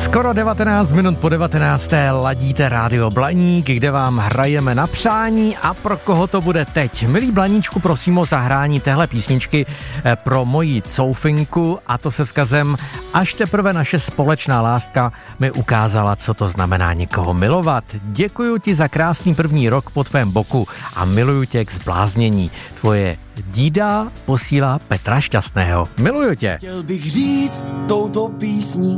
Skoro 19 minut po 19. ladíte Rádio Blaník, kde vám hrajeme na přání a pro koho to bude teď. Milý Blaníčku, prosím o zahrání téhle písničky pro moji coufinku, a to se vzkazem: až teprve naše společná láska mi ukázala, co to znamená někoho milovat. Děkuju ti za krásný první rok po tvém boku a miluju tě k zbláznění. Tvoje dída posílá Petra Šťastného. Miluju tě. Chtěl bych říct touto písní